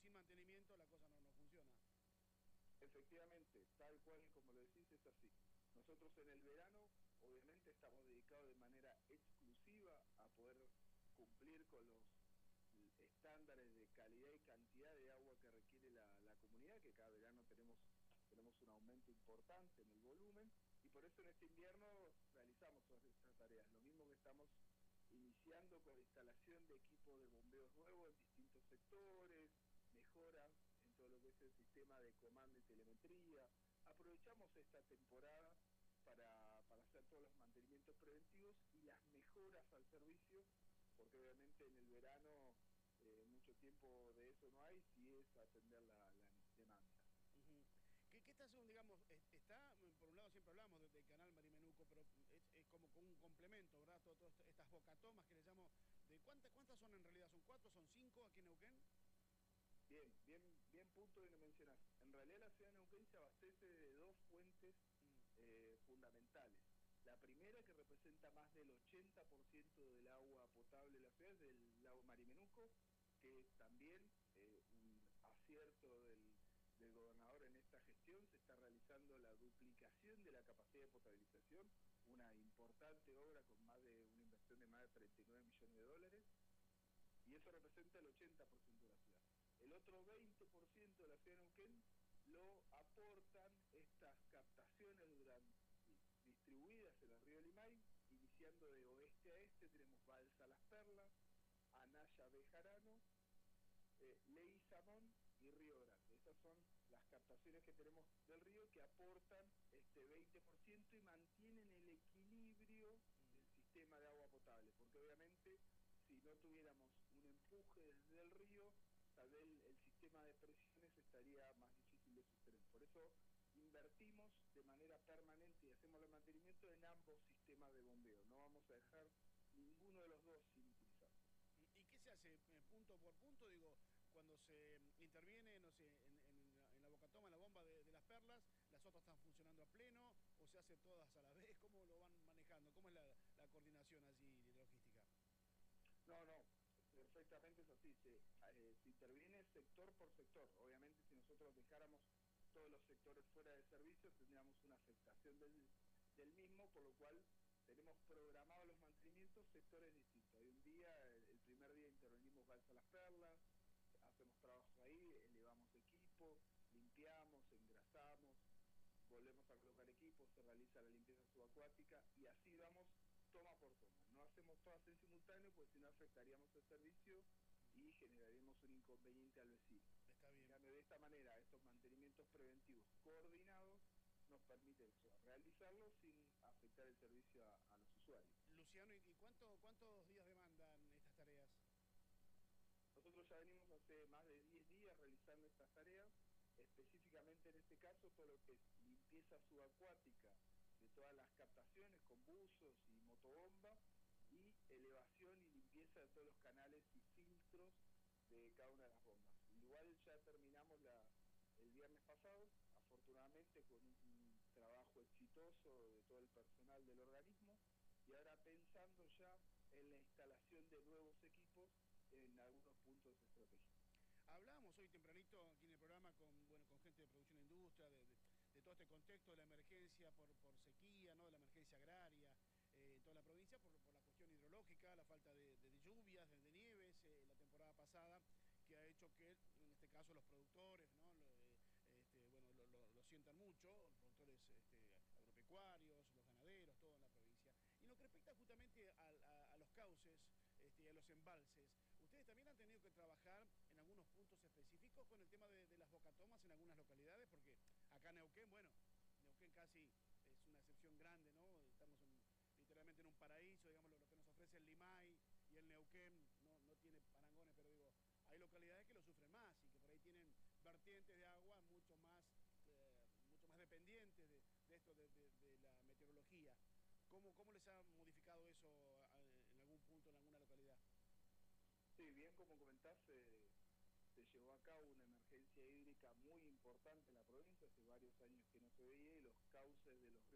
sin mantenimiento la cosa no funciona. Efectivamente, tal cual como lo decís, es así. Nosotros en el verano, obviamente, estamos dedicados de manera exclusiva a poder cumplir con los estándares de calidad y cantidad de agua que requiere la comunidad, que cada verano tenemos un aumento importante en el volumen, y por eso en este invierno realizamos todas estas tareas. Lo mismo que estamos iniciando con la instalación de equipos de bombeos nuevos en distintos sectores, mejoras en todo lo que es el sistema de comando y telemetría. Aprovechamos esta temporada para hacer todos los mantenimientos preventivos y las mejoras al servicio, porque obviamente en el verano mucho tiempo de eso no hay, si es atender la demanda. Uh-huh. ¿Qué está haciendo, digamos, está, por un lado siempre hablamos del canal Marimenuco, pero es como un complemento, ¿verdad? Todas estas bocatomas que le llamo, ¿cuántas son en realidad? ¿Son 4, son 5 aquí en Neuquén? Bien punto que lo mencionás. En realidad la ciudad de Neuquén se abastece de dos fuentes fundamentales. La primera, que representa más del 80% del agua potable de la ciudad, es del lago Marimenuco, que también un acierto del gobernador en esta gestión. Se está realizando la duplicación de la capacidad de potabilización, una importante obra con una inversión de más de 39 millones de dólares, y eso representa el 80% de la ciudad. El otro 20% de la ciudad de Neuquén lo aportan estas captaciones distribuidas en el río Limay, iniciando de oeste a este. Tenemos Balsa Las Perlas, Anaya Bejarano, Leguizamón y Río Grande. Esas son las captaciones que tenemos del río, que aportan este 20% y mantienen el equilibrio del sistema de agua potable, porque obviamente si no tuviéramos un empuje desde el río, tal vez el sistema de presiones estaría más difícil de sostener. Por eso invertimos de manera permanente y hacemos el mantenimiento en ambos sistemas de bombeo. No vamos a dejar ninguno de los dos sin utilizar. ¿Y qué se hace punto por punto? Digo, cuando se interviene, no sé, en la bocatoma, en la bomba de Las Perlas, ¿las otras están funcionando a pleno o se hace todas a la vez? ¿Cómo lo van manejando? ¿Cómo es la coordinación allí de logística? No, perfectamente es así. Se interviene sector por sector. Obviamente, si nosotros dejáramos todos los sectores fuera de servicio, tendríamos una afectación del mismo, por lo cual tenemos programados los mantenimientos sectores distintos. Hay un día, el primer día intervenimos Balsa Las Perlas, hacemos trabajos ahí, elevamos equipo, limpiamos, engrasamos, volvemos a colocar equipos, se realiza la limpieza subacuática y así vamos toma por toma. No hacemos todas en simultáneo, porque si no afectaríamos el servicio y generaríamos un inconveniente al vecino. Está bien. En cambio, de esta manera, estos mantenimientos preventivos coordinados nos permiten eso, realizarlos sin afectar el servicio a los usuarios. Luciano, ¿y cuántos días demandan estas tareas? Nosotros ya venimos hace más de 10 días realizando estas tareas, específicamente en este caso todo lo que es limpieza subacuática de todas las captaciones con buzos y motobomba, y elevación y limpieza de todos los canales y filtros de cada una de las bombas. Igual ya terminamos el viernes pasado, afortunadamente con un trabajo exitoso de todo el personal del organismo, y ahora pensando ya en la instalación de nuevos equipos en algunos puntos estratégicos. Hablábamos hoy tempranito aquí en el programa con gente de producción e industria, de todo este contexto de la emergencia por sequía, ¿no? De la emergencia agraria en toda la provincia, por la cuestión hidrológica, la falta de lluvias, de nieves, la temporada pasada, que ha hecho que, en este caso, los productores, ¿no? Lo sientan mucho, los productores agropecuarios, los ganaderos, todo en la provincia. Y en lo que respecta justamente a los cauces y a los embalses, ¿ustedes también han tenido que trabajar en algunos puntos específicos con el tema de las bocatomas en algunas localidades? Porque acá en Neuquén, Neuquén casi es una excepción grande, ¿no? Estamos literalmente en un paraíso, digamos, lo que nos ofrece el Limay y el Neuquén no tiene parangones, pero digo, hay localidades que lo sufren más y que por ahí tienen vertientes de agua mucho más dependientes de esto de la meteorología. ¿Cómo les ha modificado eso en algún punto, en alguna localidad? Sí, bien como comentás, se llevó a cabo una emergencia hídrica muy importante en la provincia, hace varios años que no se veía, y los cauces de los